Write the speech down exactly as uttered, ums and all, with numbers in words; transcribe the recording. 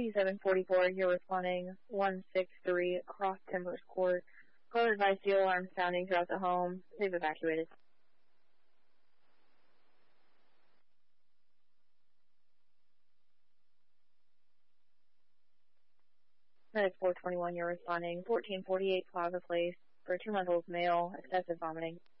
eighty-seven forty-four, you're responding one six three Cross Timbers Court. Caller advised the alarm sounding throughout the home. They've evacuated. Medic four twenty-one, you're responding fourteen forty-eight Plaza Place for a two-month-old male, excessive vomiting.